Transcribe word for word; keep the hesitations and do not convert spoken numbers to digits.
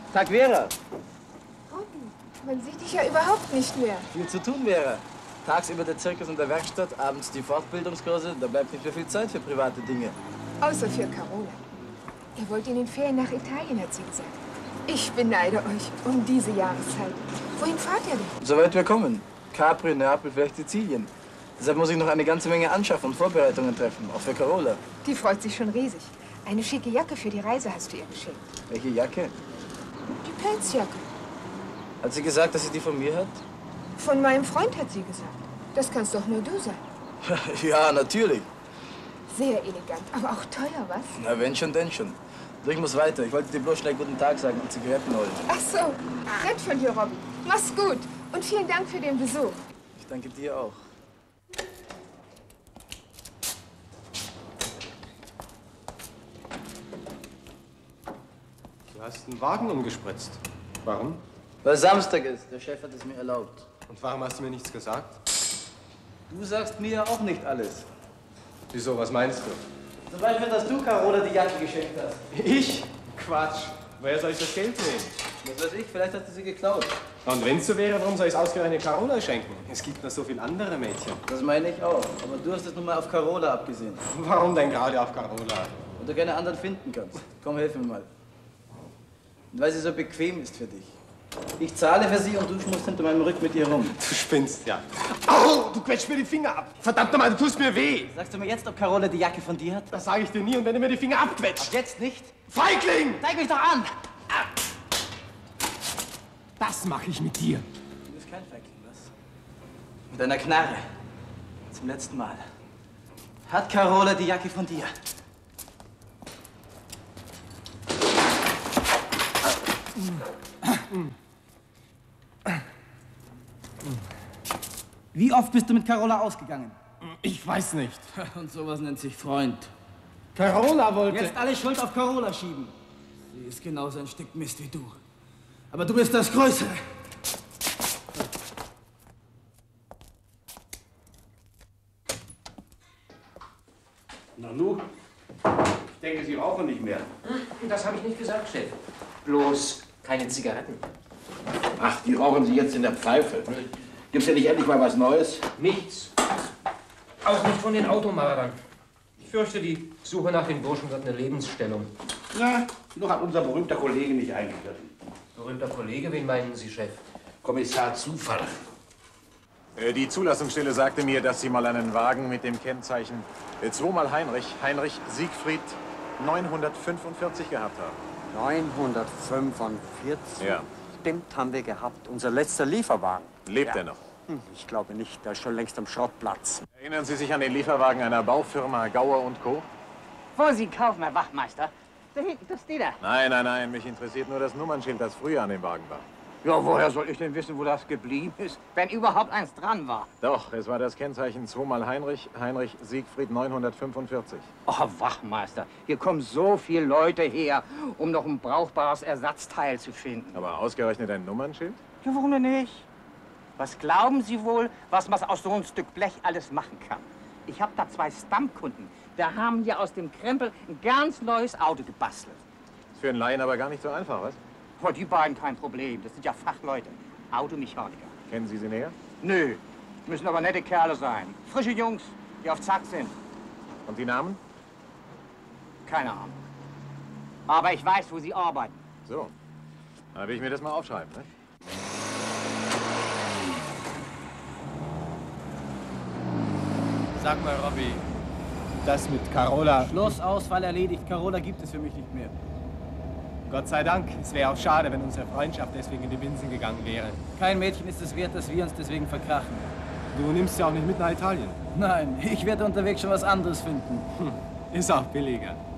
Tag, Vera. Robby, man sieht dich ja überhaupt nicht mehr. Viel zu tun, Vera. Tagsüber der Zirkus und der Werkstatt, abends die Fortbildungskurse. Da bleibt nicht mehr viel Zeit für private Dinge. Außer für Carola. Ihr wollt in den Ferien nach Italien, hat sie gesagt. Ich beneide euch um diese Jahreszeit. Wohin fahrt ihr denn? Soweit wir kommen. Capri, Neapel, vielleicht Sizilien. Deshalb muss ich noch eine ganze Menge anschaffen und Vorbereitungen treffen, auch für Carola. Die freut sich schon riesig. Eine schicke Jacke für die Reise hast du ihr geschenkt. Welche Jacke? Die Pelzjacke. Hat sie gesagt, dass sie die von mir hat? Von meinem Freund hat sie gesagt. Das kannst doch nur du sein. Ja, natürlich. Sehr elegant, aber auch teuer, was? Na, wenn schon, denn schon. Du, ich muss weiter. Ich wollte dir bloß schnell guten Tag sagen und Zigaretten holen. Ach so, nett von dir, Robby. Mach's gut und vielen Dank für den Besuch. Ich danke dir auch. Du hast einen Wagen umgespritzt. Warum? Weil Samstag ist. Der Chef hat es mir erlaubt. Und warum hast du mir nichts gesagt? Du sagst mir ja auch nicht alles. Wieso, was meinst du? Zum Beispiel, dass du Carola die Jacke geschenkt hast. Ich? Quatsch. Woher soll ich das Geld nehmen? Was weiß ich, vielleicht hast du sie geklaut. Und wenn es so wäre, warum soll ich es ausgerechnet Carola schenken? Es gibt noch so viele andere Mädchen. Das meine ich auch. Aber du hast es nun mal auf Carola abgesehen. Warum denn gerade auf Carola? Weil du keine anderen finden kannst. Komm, hilf mir mal. Und weil sie so bequem ist für dich. Ich zahle für sie und du schmusst hinter meinem Rücken mit ihr rum. Du spinnst, ja. Au! Du quetscht mir die Finger ab! Verdammt nochmal, du tust mir weh! Sagst du mir jetzt, ob Carola die Jacke von dir hat? Das sage ich dir nie und wenn du mir die Finger abquetscht! Ab jetzt nicht? Feigling! Zeig mich doch an! Das mache ich mit dir. Du bist kein Feigling, was? Mit einer Knarre. Zum letzten Mal. Hat Carola die Jacke von dir? Wie oft bist du mit Carola ausgegangen? Ich weiß nicht. Und sowas nennt sich Freund. Carola wollte... Jetzt alle Schuld auf Carola schieben. Sie ist genauso ein Stück Mist wie du. Aber du bist das Größere. Na nu, ich denke, Sie rauchen nicht mehr. Das habe ich nicht gesagt, Chef. Bloß keine Zigaretten. Ach, die rauchen Sie jetzt in der Pfeife. Gibt's ja nicht endlich mal was Neues? Nichts. Auch nicht von den Automarern. Ich fürchte, die Suche nach den Burschen wird eine Lebensstellung. Na, noch hat unser berühmter Kollege nicht eingegriffen. Berühmter Kollege, wen meinen Sie, Chef? Kommissar Zufall. Die Zulassungsstelle sagte mir, dass Sie mal einen Wagen mit dem Kennzeichen zweimal Heinrich, Heinrich Siegfried neunhundertfünfundvierzig gehabt haben. neunhundertfünfundvierzig? Ja. Stimmt, haben wir gehabt. Unser letzter Lieferwagen. Lebt ja. er noch? Hm, ich glaube nicht. Der ist schon längst am Schrottplatz. Erinnern Sie sich an den Lieferwagen einer Baufirma Gauer und Co.? Vorsicht, kaufen, Herr Wachmeister. Da hinten, das steht da. Nein, nein, nein. Mich interessiert nur das Nummernschild, das früher an dem Wagen war. Ja, woher soll ich denn wissen, wo das geblieben ist? Wenn überhaupt eins dran war. Doch, es war das Kennzeichen zweimal Heinrich, Heinrich Siegfried neunhundertfünfundvierzig. Oh, Wachmeister, hier kommen so viele Leute her, um noch ein brauchbares Ersatzteil zu finden. Aber ausgerechnet ein Nummernschild? Ja, warum denn nicht? Was glauben Sie wohl, was man aus so einem Stück Blech alles machen kann? Ich habe da zwei Stammkunden. Da haben hier aus dem Krempel ein ganz neues Auto gebastelt. Ist für einen Laien aber gar nicht so einfach, was? Oh, die beiden kein Problem. Das sind ja Fachleute. Automechaniker. Kennen Sie sie näher? Nö. Müssen aber nette Kerle sein. Frische Jungs, die auf Zack sind. Und die Namen? Keine Ahnung. Aber ich weiß, wo sie arbeiten. So. Dann will ich mir das mal aufschreiben, ne? Sag mal, Robby, das mit Carola... Schluss, Ausfall erledigt. Carola gibt es für mich nicht mehr. Gott sei Dank. Es wäre auch schade, wenn unsere Freundschaft deswegen in die Binsen gegangen wäre. Kein Mädchen ist es wert, dass wir uns deswegen verkrachen. Du nimmst ja auch nicht mit nach Italien. Nein, ich werde unterwegs schon was anderes finden. Hm, ist auch billiger.